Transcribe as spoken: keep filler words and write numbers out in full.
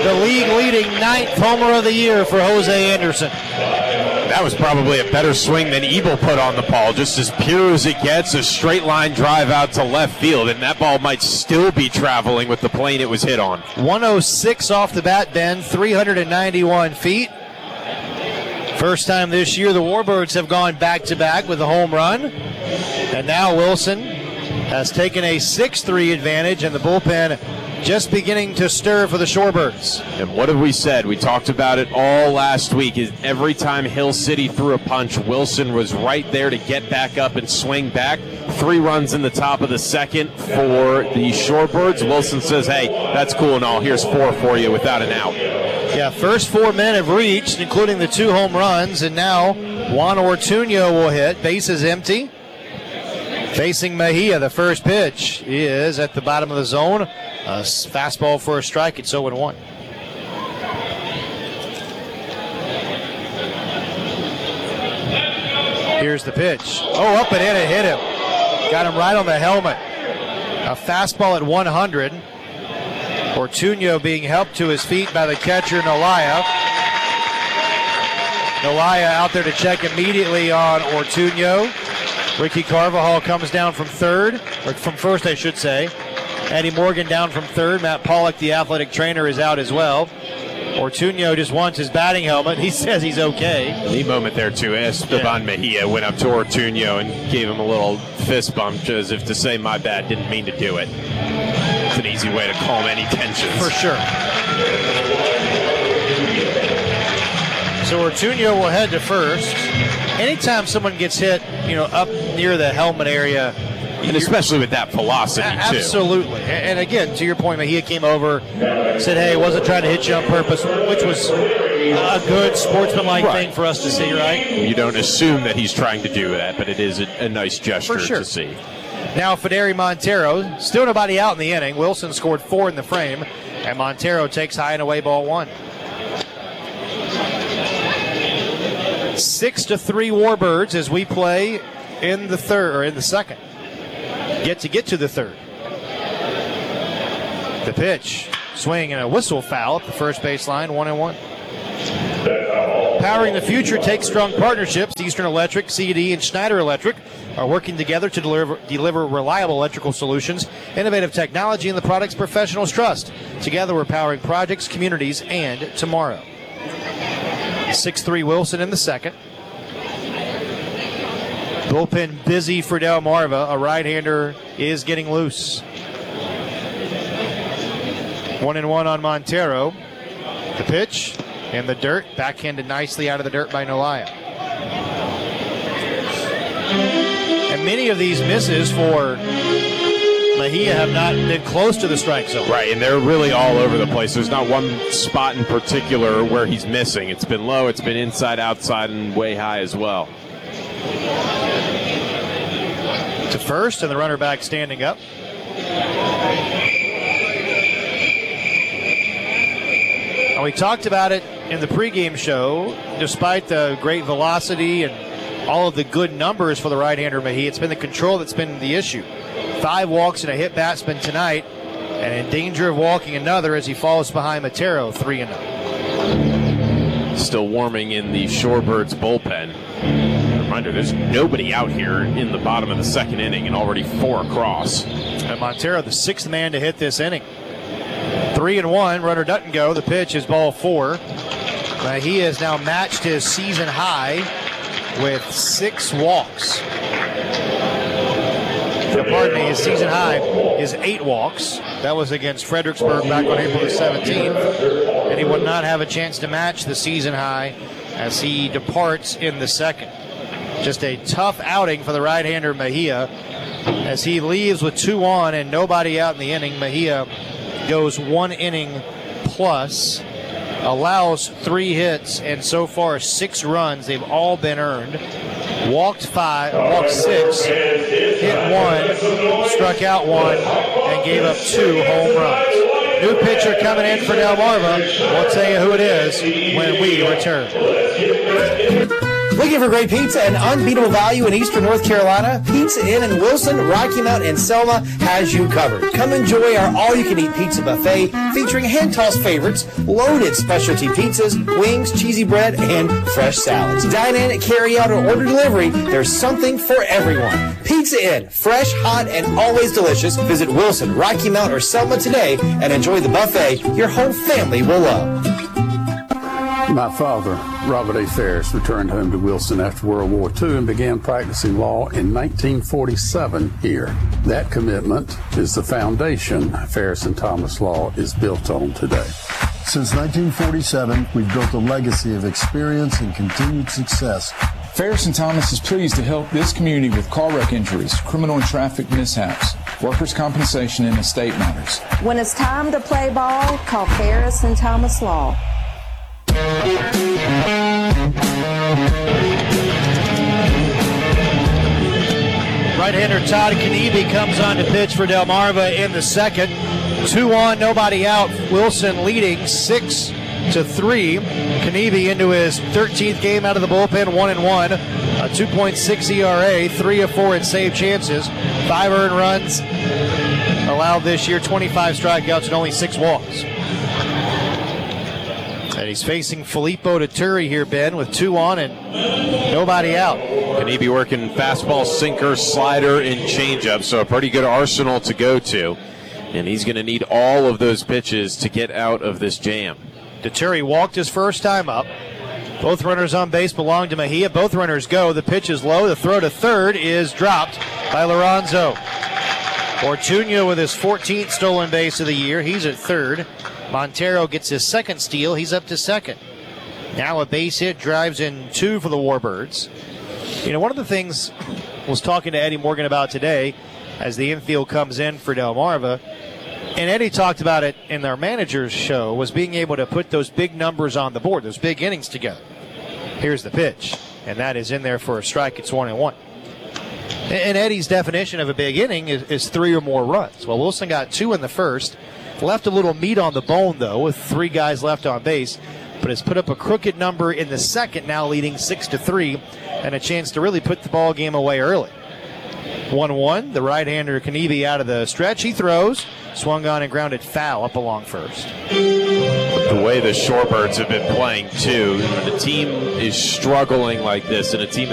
the league-leading ninth homer of the year for Jose Anderson. That was probably a better swing than Ebel put on the ball. Just as pure as it gets, a straight line drive out to left field, and that ball might still be traveling with the plane it was hit on. one oh six off the bat, Ben, three hundred ninety-one feet. First time this year the Warbirds have gone back-to-back with a home run. And now Wilson has taken a six three advantage, and the bullpen just beginning to stir for the Shorebirds. And what have we said? We talked about it all last week. Is every time Hill City threw a punch, Wilson was right there to get back up and swing back. Three runs in the top of the second for the Shorebirds. Wilson says, hey, that's cool and all. Here's four for you without an out. Yeah, first four men have reached, including the two home runs, and now Juan Ortuño will hit. Base is empty. Facing Mejia, the first pitch is at the bottom of the zone. A fastball for a strike. It's oh and one. Here's the pitch. Oh, up and in, it hit him. Got him right on the helmet. A fastball at one hundred. Ortuño being helped to his feet by the catcher, Nolaya. Nolaya out there to check immediately on Ortuño. Ricky Carvajal comes down from third, or from first, I should say. Eddie Morgan down from third. Matt Pollock, the athletic trainer, is out as well. Ortuño just wants his batting helmet. He says he's okay. The moment there, too. Esteban yeah. Mejia went up to Ortuño and gave him a little fist bump as if to say, my bad, didn't mean to do it. It's an easy way to calm any tensions. For sure. So Ortuño will head to first. Anytime someone gets hit, you know, up near the helmet area, and especially with that velocity, a- too. Absolutely. And again, to your point, Mejia came over, said, hey, wasn't trying to hit you on purpose, which was a good sportsmanlike right. thing for us to see, right? You don't assume that he's trying to do that, but it is a, a nice gesture for sure. to see. Now Federi Montero, still nobody out in the inning. Wilson scored four in the frame, and Montero takes high and away ball one. Six to three Warbirds as we play in the third or in the second. Get to get to the third. The pitch, swing and a whistle foul at the first baseline, one and one. Powering the future takes strong partnerships. Eastern Electric, C E D, and Schneider Electric are working together to deliver, deliver reliable electrical solutions, innovative technology, and the products professionals trust. Together we're powering projects, communities, and tomorrow. six three Wilson in the second. Bullpen busy for Delmarva. A right-hander is getting loose. One and one on Montero. The pitch in the dirt. Backhanded nicely out of the dirt by Nolaya. And many of these misses for Mejia have not been close to the strike zone. Right, and they're really all over the place. There's not one spot in particular where he's missing. It's been low, it's been inside, outside, and way high as well. To first, and the runner back standing up. And we talked about it in the pregame show. Despite the great velocity and all of the good numbers for the right-hander Mejia, it's been the control that's been the issue. Five walks and a hit batsman tonight, and in danger of walking another as he falls behind Montero, three and oh. Still warming in the Shorebirds bullpen. Reminder, there's nobody out here in the bottom of the second inning, and already four across. And Montero, the sixth man to hit this inning. Three and one, runner doesn't go. The pitch is ball four. Uh, he has now matched his season high with six walks. Pardon me, his season high is eight walks. That was against Fredericksburg back on April the seventeenth. And he would not have a chance to match the season high as he departs in the second. Just a tough outing for the right-hander Mejia. As he leaves with two on and nobody out in the inning, Mejia goes one inning plus, allows three hits, and so far six runs. They've all been earned. Walked five, walked six, hit one, struck out one, and gave up two home runs. New pitcher coming in for Delmarva. We'll tell you who it is when we return. Looking for great pizza and unbeatable value in Eastern North Carolina? Pizza Inn in Wilson, Rocky Mount, and Selma has you covered. Come enjoy our all-you-can-eat pizza buffet featuring hand-tossed favorites, loaded specialty pizzas, wings, cheesy bread, and fresh salads. Dine in, carry out, or order delivery. There's something for everyone. Pizza Inn, fresh, hot, and always delicious. Visit Wilson, Rocky Mount, or Selma today and enjoy the buffet your whole family will love. My father, Robert A. Ferris, returned home to Wilson after World War Two and began practicing law in nineteen forty-seven here. That commitment is the foundation Ferris and Thomas Law is built on today. Since nineteen forty-seven, we've built a legacy of experience and continued success. Ferris and Thomas is pleased to help this community with car wreck injuries, criminal and traffic mishaps, workers' compensation, and estate matters. When it's time to play ball, call Ferris and Thomas Law. Right-hander Todd Kniebe comes on to pitch for Delmarva in the second. Two on, nobody out. Wilson leading six to three. Kniebe into his thirteenth game out of the bullpen, one and one. A two point six E R A, three of four in save chances, five earned runs allowed this year, twenty-five strikeouts and only six walks. And he's facing Filippo Tuturi here, Ben, with two on and nobody out. Kniebe working fastball, sinker, slider, and changeup, so a pretty good arsenal to go to. And he's going to need all of those pitches to get out of this jam. Tuturi walked his first time up. Both runners on base belong to Mejia. Both runners go. The pitch is low. The throw to third is dropped by Lorenzo. Ortuño with his fourteenth stolen base of the year. He's at third. Montero gets his second steal. He's up to second. Now a base hit, drives in two for the Warbirds. You know, one of the things I was talking to Eddie Morgan about today as the infield comes in for Delmarva, and Eddie talked about it in their manager's show, was being able to put those big numbers on the board, those big innings together. Here's the pitch, and that is in there for a strike. It's one and one. And Eddie's definition of a big inning is, is three or more runs. Well, Wilson got two in the first, left a little meat on the bone, though, with three guys left on base, but has put up a crooked number in the second, now leading six to three, and a chance to really put the ball game away early. one one, the right-hander Kniebe out of the stretch. He throws, swung on and grounded foul up along first. The way the Shorebirds have been playing, too, when the team is struggling like this and a team